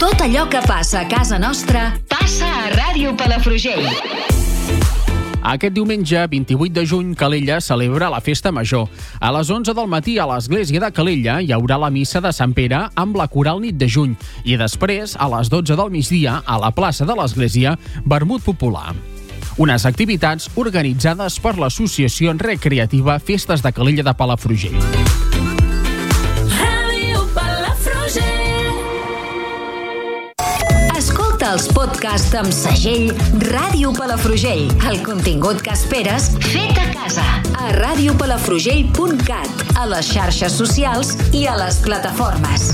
Tot allò que passa a casa nostra passa a Ràdio Palafrugell. Aquest diumenge, 28 de juny, Calella celebra la Festa Major. A les 11 del matí a l'església de Calella hi haurà la missa de Sant Pere amb la coral Nit de Juny i després, a les 12 del migdia, a la plaça de l'església, vermut popular. Unes activitats organitzades per l'associació recreativa Festes de Calella de Palafrugell. Escolta els podcasts amb segell Ràdio Palafrugell. El contingut que esperes fet a casa. A radiopalafrugell.cat, a les xarxes socials i a les plataformes.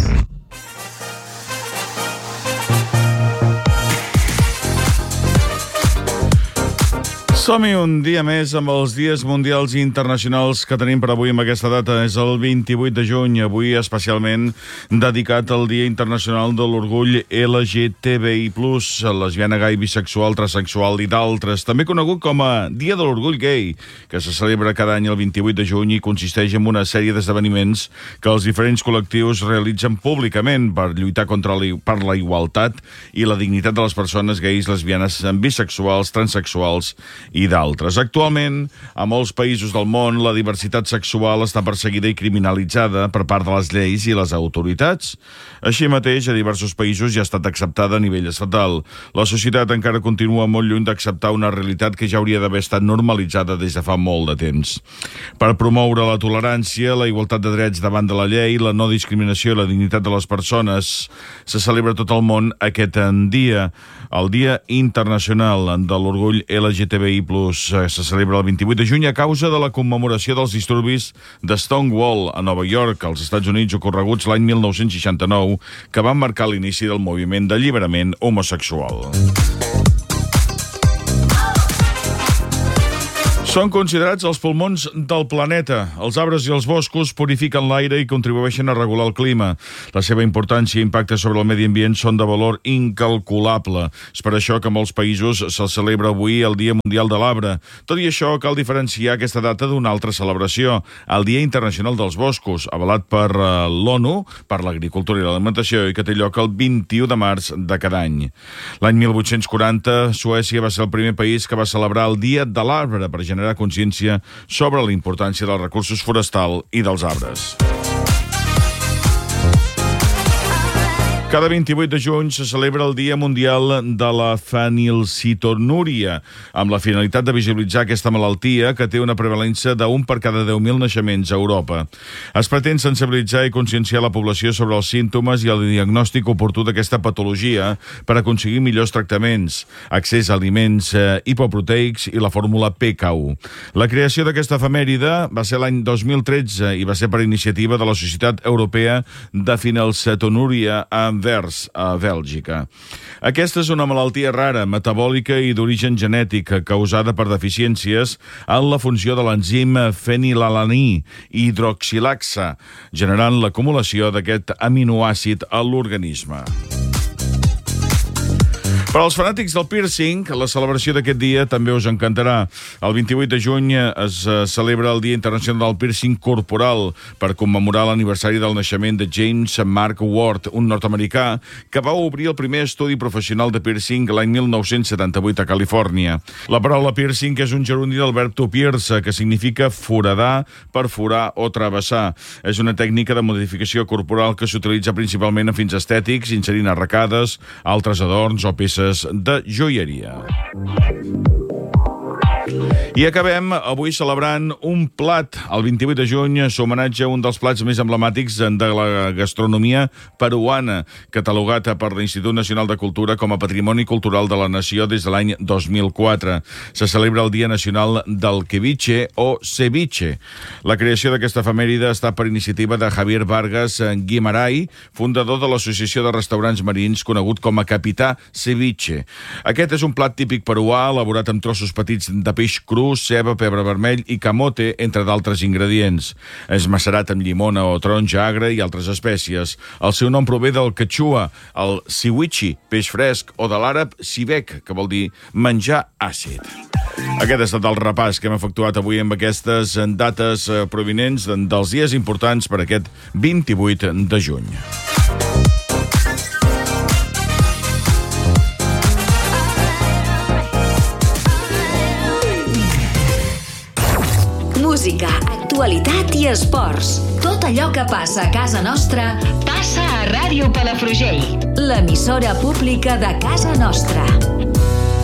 Som-hi un dia més amb els dies mundials i internacionals que tenim per avui amb aquesta data. És el 28 de juny, avui especialment dedicat al Dia Internacional de l'Orgull LGTBI+, lesbiana, gai, bisexual, transexual i d'altres. També conegut com a Dia de l'Orgull Gai, que se celebra cada any el 28 de juny i consisteix en una sèrie d'esdeveniments que els diferents col·lectius realitzen públicament per lluitar per la igualtat i la dignitat de les persones gais, lesbianes, bisexuals, transexuals i d'altres. Actualment, a molts països del món, la diversitat sexual està perseguida i criminalitzada per part de les lleis i les autoritats. Així mateix, a diversos països ja ha estat acceptada a nivell estatal. La societat encara continua molt lluny d'acceptar una realitat que ja hauria d'haver estat normalitzada des de fa molt de temps. Per promoure la tolerància, la igualtat de drets davant de la llei, la no discriminació i la dignitat de les persones, se celebra tot el món aquest dia, el Dia Internacional de l'Orgull LGTBI+. Se celebra el 28 de juny a causa de la commemoració dels disturbis de Stonewall a Nova York, als Estats Units, ocorreguts l'any 1969, que van marcar l'inici del moviment d'alliberament homosexual. Són considerats els pulmons del planeta. Els arbres i els boscos purifiquen l'aire i contribueixen a regular el clima. La seva importància i impacte sobre el medi ambient són de valor incalculable. És per això que a molts països se celebra avui el Dia Mundial de l'Arbre. Tot i això, cal diferenciar aquesta data d'una altra celebració, el Dia Internacional dels Boscos, avalat per l'ONU, per l'Agricultura i l'Alimentació, i que té lloc el 21 de març de cada any. L'any 1840, Suècia va ser el primer país que va celebrar el Dia de l'Arbre per generar consciència sobre la importància dels recursos forestals i dels arbres. Cada 28 de juny se celebra el Dia Mundial de la Fenilcitonúria, amb la finalitat de visibilitzar aquesta malaltia que té una prevalència d'1 per cada 10.000 naixements a Europa. Es pretén sensibilitzar i conscienciar la població sobre els símptomes i el diagnòstic oportú d'aquesta patologia per aconseguir millors tractaments, accés a aliments hipoproteics i la fórmula PKU. La creació d'aquesta efemèride va ser l'any 2013 i va ser per iniciativa de la Societat Europea de Fenilcetonúria a Bèlgica. Aquesta és una malaltia rara, metabòlica i d'origen genètic, causada per deficiències en la funció de l'enzim fenilalaní hidroxilasa, generant l'acumulació d'aquest aminoàcid a l'organisme. Per als fanàtics del piercing, la celebració d'aquest dia també us encantarà. El 28 de juny es celebra el Dia Internacional del Piercing Corporal per commemorar l'aniversari del naixement de James Mark Ward, un nord-americà que va obrir el primer estudi professional de piercing l'any 1978 a Califòrnia. La paraula piercing és un gerundi del verb to pierce, que significa foradar, perforar o travessar. És una tècnica de modificació corporal que s'utilitza principalment a fins estètics, inserint arracades, altres adorns o peces de joieria. I acabem avui celebrant un plat. El 28 de juny s'homenatja un dels plats més emblemàtics de la gastronomia peruana, catalogat per l'Institut Nacional de Cultura com a Patrimoni Cultural de la Nació des de l'any 2004. Se celebra el Dia Nacional del Ceviche o Ceviche. La creació d'aquesta efemèride està per iniciativa de Javier Vargas Guimaray, fundador de l'Associació de Restaurants Marins, conegut com a Capità Ceviche. Aquest és un plat típic peruà, elaborat amb trossos petits de peix cru, ceba, pebre vermell i camote, entre d'altres ingredients. És macerat amb llimona o taronja agra i altres espècies. El seu nom prové del quechua, el siwichi, peix fresc, o de l'àrab sibek, que vol dir menjar àcid. Aquest ha estat el repàs que hem efectuat avui amb aquestes dates provinents dels dies importants per aquest 28 de juny. música, actualitat i esports. Tot allò que passa a casa nostra passa a Ràdio Palafrugell, l'emissora pública de casa nostra.